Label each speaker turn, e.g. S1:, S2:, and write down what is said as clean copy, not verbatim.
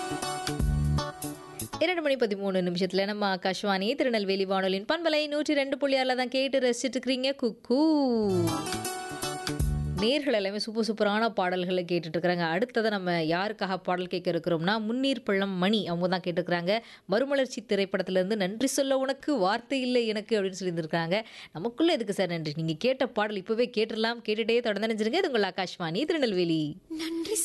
S1: 2:13 நம்ம ஆகாஷ்வாணி திருநெல்வேலி வானொலியின் பண்பலை 102.6 தான் கேட்டு ரசிச்சுட்டு இருக்கிறீங்க. குக்கூ நேர்கள் எல்லாமே சூப்பர் சூப்பரான பாடல்களை கேட்டுட்டு இருக்கிறாங்க. அடுத்ததை நம்ம யாருக்காக பாடல் கேட்க இருக்கிறோம்னா, முன்னீர் பள்ளம் மணி அவங்க தான் கேட்டுருக்குறாங்க. மறுமலர்ச்சி திரைப்படத்திலேருந்து நன்றி சொல்ல உனக்கு வார்த்தை இல்லை எனக்கு அப்படின்னு சொல்லியிருந்திருக்காங்க. நமக்குள்ள எதுக்கு சார் நன்றி, நீங்கள் கேட்ட பாடல் இப்போவே கேட்டுடலாம். கேட்டுட்டே தொடர்ந்து நினைச்சிருங்க. இது உங்கள் ஆகாஷ்வாணி திருநெல்வேலி.
S2: நன்றி